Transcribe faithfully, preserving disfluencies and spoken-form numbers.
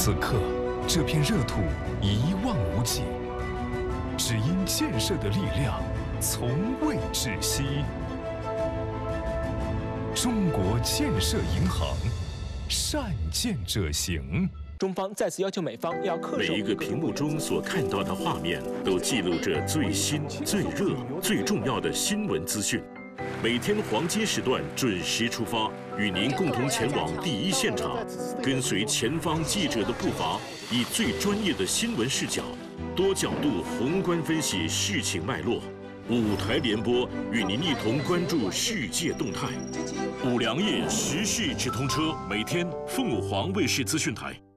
此刻，这片热土一望无际，只因建设的力量从未止息。中国建设银行，善建者行。 中方再次要求美方要恪守。 每一个屏幕中所看到的画面，都记录着最新、最热、最重要的新闻资讯。每天黄金时段准时出发，与您共同前往第一现场，跟随前方记者的步伐，以最专业的新闻视角，多角度宏观分析事情脉络。五台联播与您一同关注世界动态。五粮液时事直通车，每天凤凰卫视资讯台。